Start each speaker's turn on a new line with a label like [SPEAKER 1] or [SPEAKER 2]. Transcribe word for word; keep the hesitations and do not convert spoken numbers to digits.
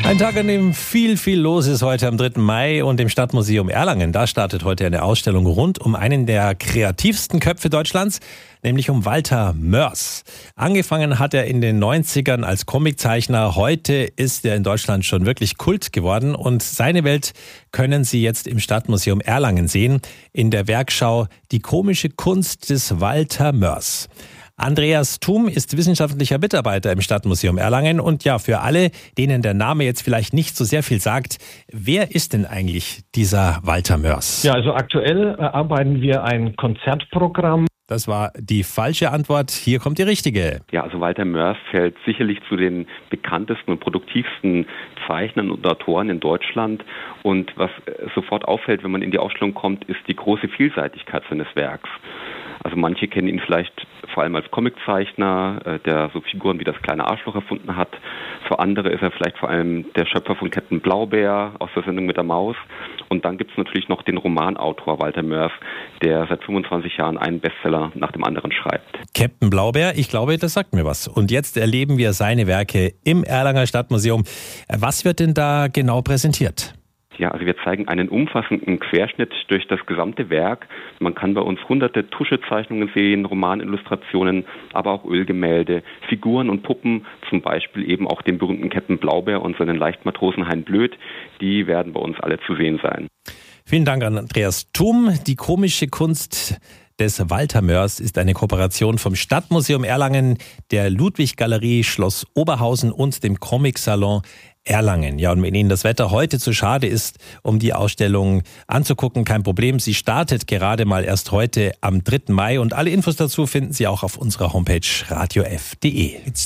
[SPEAKER 1] Ein Tag, an dem viel, viel los ist heute am dritten Mai und im Stadtmuseum Erlangen. Da startet heute eine Ausstellung rund um einen der kreativsten Köpfe Deutschlands, nämlich um Walter Moers. Angefangen hat er in den neunzigern als Comiczeichner. Heute ist er in Deutschland schon wirklich Kult geworden und seine Welt können Sie jetzt im Stadtmuseum Erlangen sehen, in der Werkschau Die komische Kunst des Walter Moers. Andreas Thum ist wissenschaftlicher Mitarbeiter im Stadtmuseum Erlangen und ja, für alle, denen der Name jetzt vielleicht nicht so sehr viel sagt, wer ist denn eigentlich dieser Walter Moers?
[SPEAKER 2] Ja, also aktuell erarbeiten wir ein Konzertprogramm.
[SPEAKER 1] Das war die falsche Antwort. Hier kommt die richtige.
[SPEAKER 3] Ja, also Walter Moers fällt sicherlich zu den bekanntesten und produktivsten Zeichnern und Autoren in Deutschland. Und was sofort auffällt, wenn man in die Ausstellung kommt, ist die große Vielseitigkeit seines Werks. Also manche kennen ihn vielleicht vor allem als Comiczeichner, der so Figuren wie das kleine Arschloch erfunden hat. Für andere ist er vielleicht vor allem der Schöpfer von Captain Blaubeer aus der Sendung mit der Maus. Und dann gibt es natürlich noch den Romanautor Walter Moers, der seit fünfundzwanzig Jahren einen Bestseller nach dem anderen schreibt.
[SPEAKER 1] Captain Blaubeer, ich glaube, das sagt mir was. Und jetzt erleben wir seine Werke im Erlanger Stadtmuseum. Was wird denn da genau präsentiert?
[SPEAKER 3] Ja, also wir zeigen einen umfassenden Querschnitt durch das gesamte Werk. Man kann bei uns hunderte Tuschezeichnungen sehen, Romanillustrationen, aber auch Ölgemälde, Figuren und Puppen, zum Beispiel eben auch den berühmten Captain Blaubeer und seinen Leichtmatrosen Hein Blöd. Die werden bei uns alle zu sehen sein.
[SPEAKER 1] Vielen Dank an Andreas Thum. Die komische Kunst des Walter Moers ist eine Kooperation vom Stadtmuseum Erlangen, der Ludwig-Galerie Schloss Oberhausen und dem Comic-Salon Erlangen. Ja, und wenn Ihnen das Wetter heute zu schade ist, um die Ausstellung anzugucken, kein Problem. Sie startet gerade mal erst heute am dritten Mai und alle Infos dazu finden Sie auch auf unserer Homepage radio f punkt de.